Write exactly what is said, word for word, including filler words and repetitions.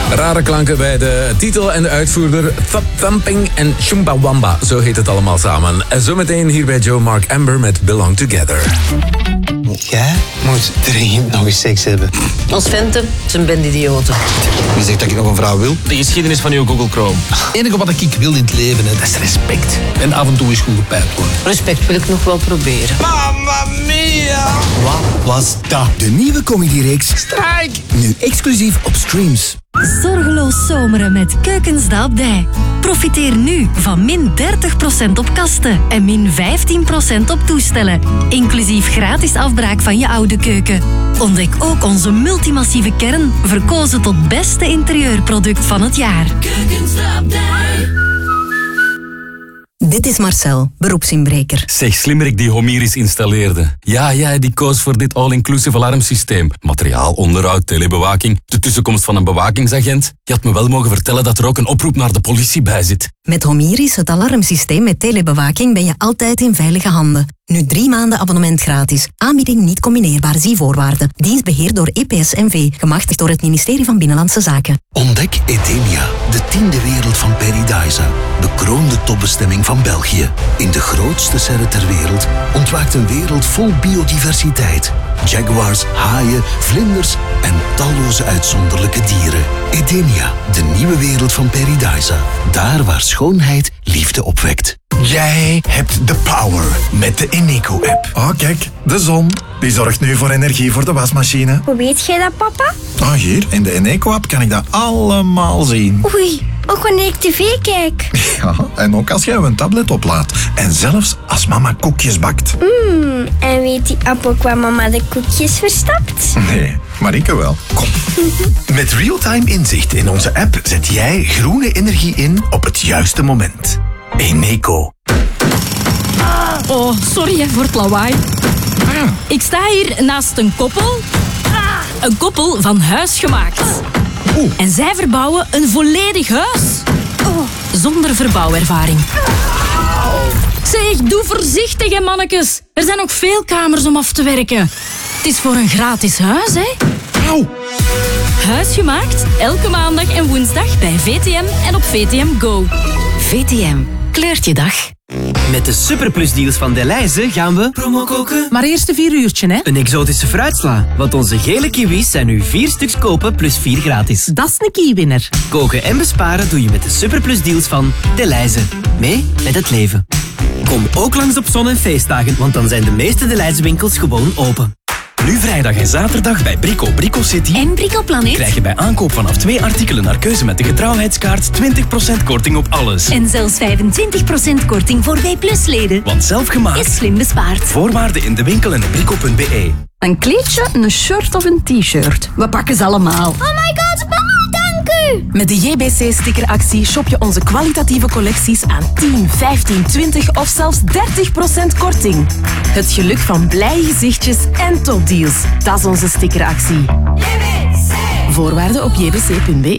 Rare klanken bij de titel en de uitvoerder. Thump Thumping en Chumbawamba, zo heet het allemaal samen. En zometeen hier bij Joe Mark Amber met Belong Together. Jij moet dringend nog eens seks hebben. Ons venten zijn band idioten. Wie zegt dat ik nog een vrouw wil? De geschiedenis van uw Google Chrome. Het enige wat ik wil in het leven, hè, dat is respect. En af en toe is goed gepijpt worden. Respect wil ik nog wel proberen. Mamma mia! Wat was dat? De nieuwe comedyreeks Strijk! Nu exclusief op Streams. Zorgeloos zomeren met Keukens de Abdij. Profiteer nu van min dertig procent op kasten en min vijftien procent op toestellen. Inclusief gratis afbraak van je oude keuken. Ontdek ook onze multimassieve kern, verkozen tot beste interieurproduct van het jaar. Keukens de Abdij. Dit is Marcel, beroepsinbreker. Zeg, slimmerik die Homiris installeerde. Ja, ja, die koos voor dit all-inclusive alarmsysteem. Materiaal, onderhoud, telebewaking, de tussenkomst van een bewakingsagent. Je had me wel mogen vertellen dat er ook een oproep naar de politie bij zit. Met Homiris, het alarmsysteem met telebewaking, ben je altijd in veilige handen. Nu drie maanden abonnement gratis. Aanbieding niet combineerbaar, zie voorwaarden. Dienst beheerd door E P S N V, gemachtigd door het ministerie van Binnenlandse Zaken. Ontdek Edenia, de tiende wereld van Paradise. Bekroonde topbestemming van België. In de grootste serre ter wereld ontwaakt een wereld vol biodiversiteit. Jaguars, haaien, vlinders en talloze uitzonderlijke dieren. Edenia, de nieuwe wereld van Paradise. Daar waar schoonheid liefde opwekt. Jij hebt de power met de Eneco-app. Oh, kijk, de zon. Die zorgt nu voor energie voor de wasmachine. Hoe weet jij dat, papa? Oh, hier, in de Eneco-app kan ik dat allemaal zien. Oei, ook wanneer ik tv kijk. Ja, en ook als jij een tablet oplaadt. En zelfs als mama koekjes bakt. Mmm, en weet die app ook waar mama de koekjes verstapt? Nee, maar ik wel. Kom. Met real-time inzicht in onze app zet jij groene energie in op het juiste moment. Eneco. Oh, sorry hè, voor het lawaai. Ik sta hier naast een koppel. Een koppel van huisgemaakt. Oeh. En zij verbouwen een volledig huis. Zonder verbouwervaring. Zeg, doe voorzichtig hè, mannekes. Er zijn nog veel kamers om af te werken. Het is voor een gratis huis, hè. Auw. Huisgemaakt, elke maandag en woensdag bij V T M en op V T M Go. V T M, kleurt je dag. Met de superplusdeals van Delhaize gaan we promo koken. Maar eerst een vier uurtje, hè? Een exotische fruitsla, want onze gele kiwis zijn nu vier stuks kopen plus vier gratis. Dat is een kiewinner. Koken en besparen doe je met de superplusdeals van Delhaize. Mee met het leven. Kom ook langs op zon- en feestdagen, want dan zijn de meeste Delhaize winkels gewoon open. Nu vrijdag en zaterdag bij Brico Brico City En Brico Planet krijg je bij aankoop vanaf twee artikelen naar keuze met de getrouwheidskaart twintig procent korting op alles. en zelfs vijfentwintig procent korting voor W Plus leden. Want zelf gemaakt Is slim bespaard. Voorwaarden in de winkel en op brico punt b e. Een kleedje, een shirt of een t-shirt. We pakken ze allemaal. Oh my god, mama, dank u! Met de J B C-stickeractie shop je onze kwalitatieve collecties aan tien, vijftien, twintig of zelfs dertig procent korting. Het geluk van blije gezichtjes en topdeals. Dat is onze stickeractie. Voorwaarden op j b c punt b e.